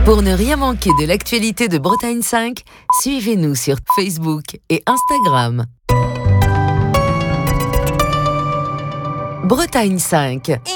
Pour ne rien manquer de l'actualité de Bretagne 5, suivez-nous sur Facebook et Instagram. Bretagne 5.